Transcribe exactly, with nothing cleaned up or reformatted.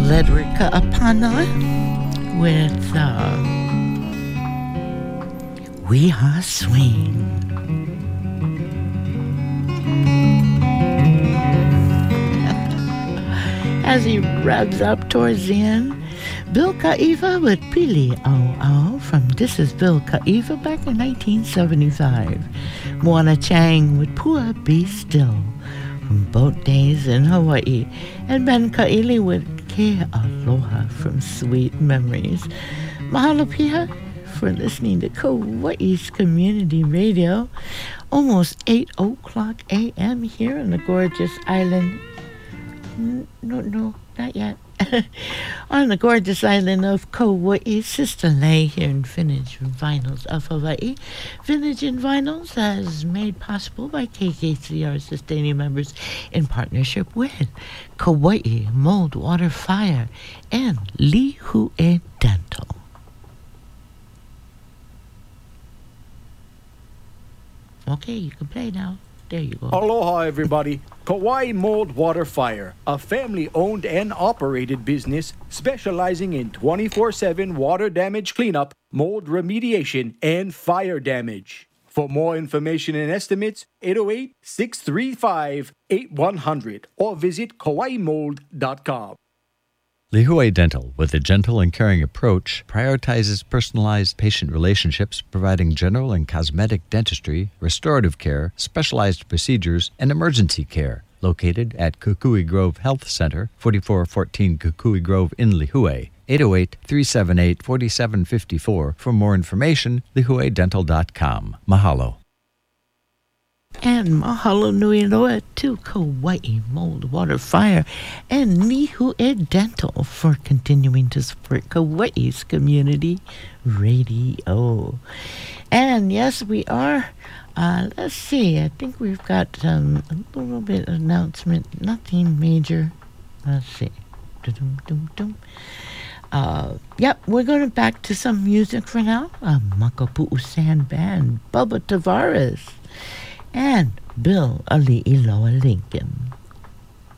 Ledric Apana with uh, We Are Swing. As he revs up towards the end, Bill Kaiva with Pili Au Au from This Is Bill Kaiva back in nineteen seventy-five. Moana Chang with Pua Be Still from Boat Days in Hawaii. And Ben Kaili with Ke Aloha from Sweet Memories. Mahalo Piha for listening to Kauai's Community Radio. Almost eight o'clock a.m. here on the gorgeous island. No, no, not yet. On the gorgeous island of Kauai, Sister Lay here in Vintage Vinyls of Hawaii. Vintage and Vinyls is made possible by K K C R sustaining members in partnership with Kauai Mold, Water, Fire, and Lihue Dental. Okay, you can play now. There you go. Aloha, everybody. Kauai Mold Water Fire, a family-owned and operated business specializing in twenty-four seven water damage cleanup, mold remediation, and fire damage. For more information and estimates, eight oh eight, six three five, eight one zero zero or visit kauai mold dot com. Lihue Dental, with a gentle and caring approach, prioritizes personalized patient relationships, providing general and cosmetic dentistry, restorative care, specialized procedures, and emergency care. Located at Kukui Grove Health Center, forty-four fourteen Kukui Grove in Lihue, eight oh eight, three seven eight, four seven five four. For more information, lihue dental dot com. Mahalo. And mahalo nui loa to Kauai Mold, Water, Fire, and Lihue Dental for continuing to support Kauai's Community Radio. And yes, we are. Uh, let's see. I think we've got um, a little bit of announcement. Nothing major. Let's see. Dum-dum-dum-dum. Uh, yep, we're going to back to some music for now. Uh, Makapu'u Sand Band, Bubba Tavares, and Bill Ali'iloa Lincoln.